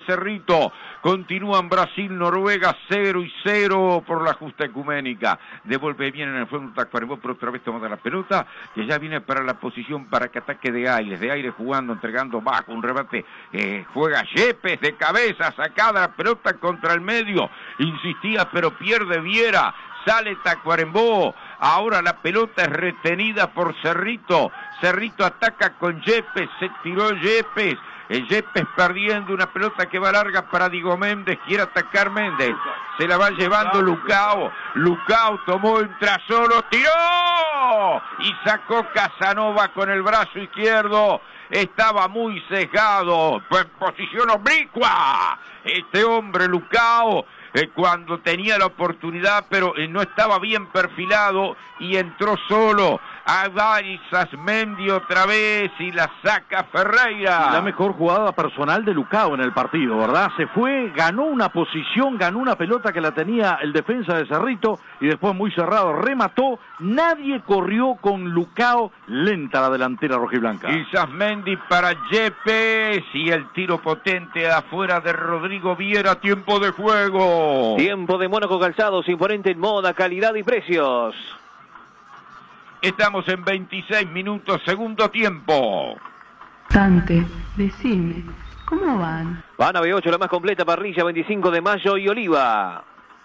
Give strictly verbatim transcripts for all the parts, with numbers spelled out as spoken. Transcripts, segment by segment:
Cerrito. Continúan Brasil, Noruega, cero y cero por la justa ecuménica. Devuelve bien en el fondo Tacuarembó, pero otra vez tomando la pelota, que ya viene para la posición para que ataque de aire, de aire jugando, entregando bajo, un rebate, eh, juega Yepes de cabeza, sacada la pelota contra el medio, insistía pero pierde Viera, sale Tacuarembó, ahora la pelota es retenida por Cerrito, Cerrito ataca con Yepes, se tiró Yepes, el Yepes perdiendo una pelota que va larga para Diego Méndez, quiere atacar Méndez, se la va llevando Lucao, Lucao tomó, entra solo, tiró y sacó Casanova con el brazo izquierdo, estaba muy sesgado, en posición oblicua, este hombre Lucao, eh, cuando tenía la oportunidad, pero eh, no estaba bien perfilado y entró solo. A Isasmendi otra vez y la saca Ferreira. La mejor jugada personal de Lucao en el partido, ¿verdad? Se fue, ganó una posición, ganó una pelota que la tenía el defensa de Cerrito y después muy cerrado remató. Nadie corrió con Lucao, lenta la delantera rojiblanca. Isasmendi para Yepes y el tiro potente afuera de Rodrigo Viera. Tiempo de juego. Tiempo de Mónaco Calzados, imponente en moda, calidad y precios. Estamos en veintiséis minutos, segundo tiempo. Tante, decime, ¿cómo van? Van a B ocho, la más completa parrilla, veinticinco de mayo y Oliva.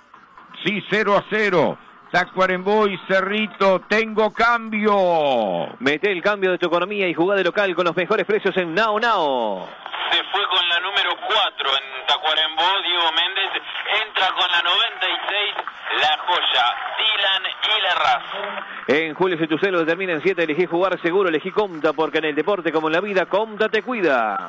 Sí, cero a cero. Tacuarembó y Cerrito, tengo cambio. Mete el cambio de tu economía y jugá de local con los mejores precios en Nao Nao. Se fue con la número cuatro en Tacuarembó, Diego Méndez. Entra con la noventa y seis, la joya, Dylan y Larraz. En Julio si tu celo determina en siete, elegí jugar seguro, elegí Comta, porque en el deporte como en la vida, Comta te cuida.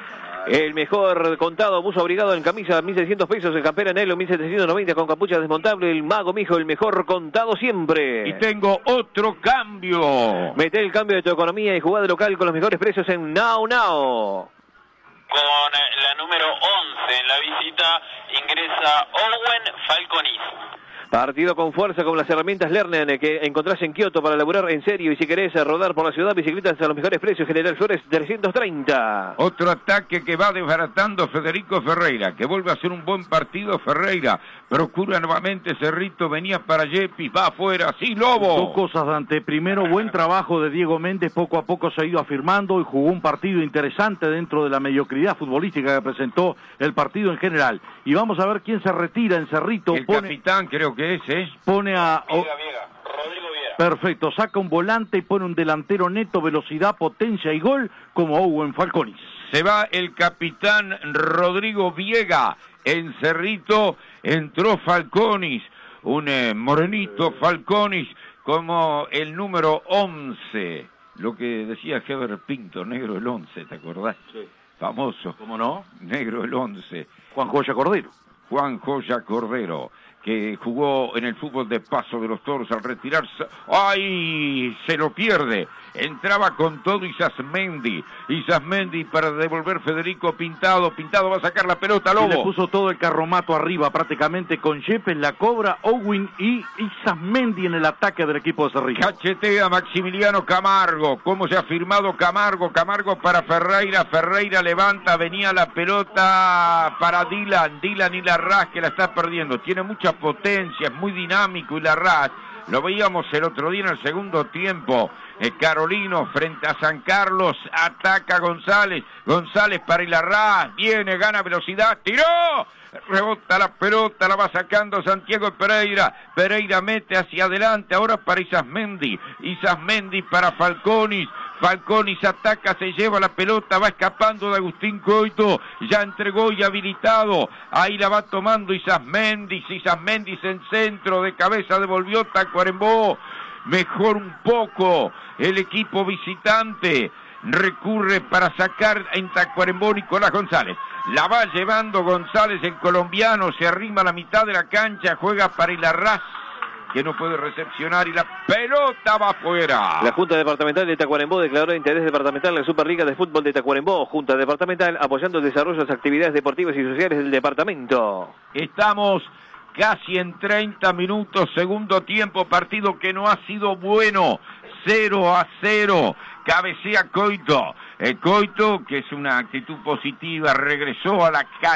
El mejor contado, buzo abrigado en camisa, mil seiscientos pesos, en campera en Elo, mil setecientos noventa, con capucha desmontable, el Mago Mijo, el mejor contado siempre. Y tengo otro cambio. Mete el cambio de tu economía y jugá de local con los mejores precios en Nao Nao. Con la número once en la visita ingresa Owen Falconis. Partido con fuerza con las herramientas Lerner que encontrás en Kioto para laburar en serio y si querés rodar por la ciudad, bicicletas a los mejores precios, General Flores trescientos treinta. Otro ataque que va desbaratando Federico Ferreira, que vuelve a hacer un buen partido Ferreira, procura nuevamente Cerrito, venía para Yepes, va afuera, sí Lobo. Dos cosas, Dante, primero buen trabajo de Diego Méndez, poco a poco se ha ido afirmando y jugó un partido interesante dentro de la mediocridad futbolística que presentó el partido en general. Y vamos a ver quién se retira en Cerrito. El pone... capitán creo que es, ¿eh? Pone a... Viega, Viega, Rodrigo Viera. Perfecto, saca un volante y pone un delantero neto, velocidad, potencia y gol como Owen Falconis. Se va el capitán Rodrigo Viega. En Cerrito entró Falconis, un eh, morenito Falconis como el número once. Lo que decía Heber Pinto, negro el once, ¿te acordás? Sí. Famoso. ¿Cómo no? Negro el once. Juan Joya Cordero. Juan Joya Cordero, que jugó en el fútbol de Paso de los Toros al retirarse. ¡Ay! Se lo pierde. Entraba con todo Isasmendi. Isasmendi para devolver Federico Pintado. Pintado va a sacar la pelota, Lobo. Y le puso todo el carromato arriba prácticamente con Yepes, la cobra, Owen y Isasmendi en el ataque del equipo de Cerrito. Cachetea Maximiliano Camargo. ¿Cómo se ha firmado Camargo? Camargo para Ferreira. Ferreira levanta, venía la pelota para Dylan. Dylan y Larraz que la está perdiendo. Tiene mucha potencia, es muy dinámico y Larraz. Lo veíamos el otro día en el segundo tiempo. Eh, Carolino frente a San Carlos. Ataca González. González para Larraz. Viene, gana velocidad. ¡Tiró! Rebota la pelota, la va sacando Santiago Pereira. Pereira mete hacia adelante. Ahora para Isasmendi. Isasmendi para Falconis. Falconis ataca, se lleva la pelota, va escapando de Agustín Coito, ya entregó y habilitado, ahí la va tomando Isasmendi, Isasmendi en centro, de cabeza devolvió Tacuarembó, mejor un poco el equipo visitante, recurre para sacar en Tacuarembó Nicolás González, la va llevando González, el colombiano, se arrima a la mitad de la cancha, juega para Larraz, que no puede recepcionar y la pelota va afuera. La Junta Departamental de Tacuarembó declaró interés departamental en la Superliga de Fútbol de Tacuarembó. Junta Departamental apoyando el desarrollo de las actividades deportivas y sociales del departamento. Estamos casi en treinta minutos, segundo tiempo, partido que no ha sido bueno, cero a cero, cabecea Coito. El Coito, que es una actitud positiva, regresó a la calle.